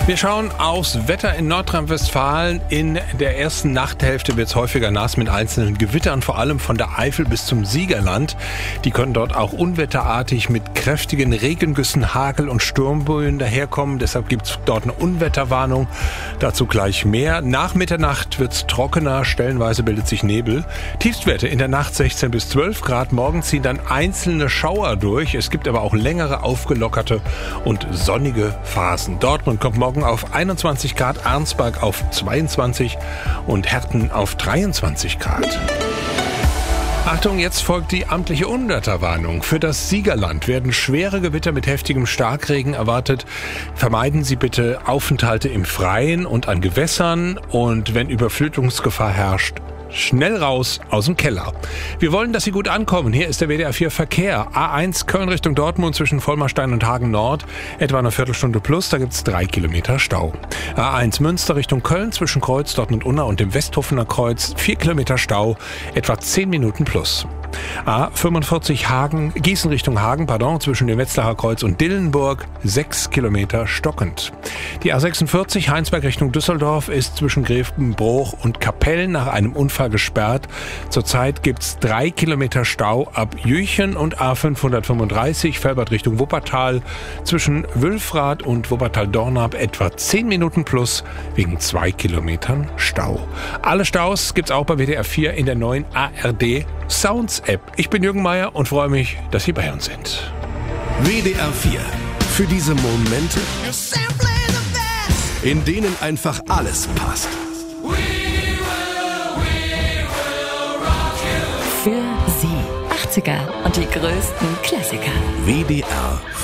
Wir schauen aufs Wetter in Nordrhein-Westfalen. In der ersten Nachthälfte wird es häufiger nass mit einzelnen Gewittern, vor allem von der Eifel bis zum Siegerland. Die können dort auch unwetterartig mit kräftigen Regengüssen, Hagel und Sturmböen daherkommen. Deshalb gibt es dort eine Unwetterwarnung. Dazu gleich mehr. Nach Mitternacht wird es trockener, stellenweise bildet sich Nebel. Tiefstwerte in der Nacht 16 bis 12 Grad. Morgen ziehen dann einzelne Schauer durch. Es gibt aber auch längere, aufgelockerte und sonnige Phasen. Dortmund kommt morgen auf 21 Grad, Arnsberg auf 22 und Herten auf 23 Grad. Achtung, jetzt folgt die amtliche Unwetterwarnung. Für das Siegerland werden schwere Gewitter mit heftigem Starkregen erwartet. Vermeiden Sie bitte Aufenthalte im Freien und an Gewässern und wenn Überflutungsgefahr herrscht, schnell raus aus dem Keller. Wir wollen, dass Sie gut ankommen. Hier ist der WDR 4 Verkehr. A1 Köln Richtung Dortmund zwischen Vollmerstein und Hagen Nord. Etwa eine Viertelstunde plus, da gibt es 3 Kilometer Stau. A1 Münster Richtung Köln zwischen Kreuz, Dortmund Unna und dem Westhofener Kreuz. 4 Kilometer Stau, etwa 10 Minuten plus. A45 Gießen Richtung Hagen, zwischen dem Wetzlarer Kreuz und Dillenburg, 6 Kilometer stockend. Die A46 Heinsberg Richtung Düsseldorf ist zwischen Grevenbroich und Kapellen nach einem Unfall gesperrt. Zurzeit gibt's 3 Kilometer Stau ab Jüchen und A535 Velbert Richtung Wuppertal zwischen Wülfrath und Wuppertal-Dornap etwa 10 Minuten plus wegen 2 Kilometern Stau. Alle Staus gibt's auch bei WDR 4 in der neuen ARD Sounds App. Ich bin Jürgen Meier und freue mich, dass Sie bei uns sind. WDR 4. Für diese Momente, in denen einfach alles passt. Für Sie 80er und die größten Klassiker. WDR